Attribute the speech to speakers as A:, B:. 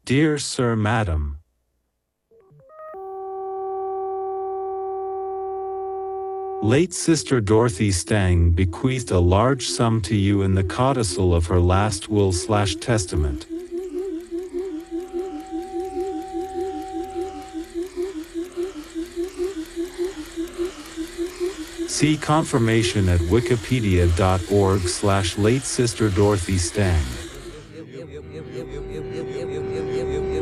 A: Dear Sir, Madam. Late Sister Dorothy Stang bequeathed a large sum to you in the codicil of her last will/testament. See confirmation at wikipedia.org/late Sister Dorothy Stang.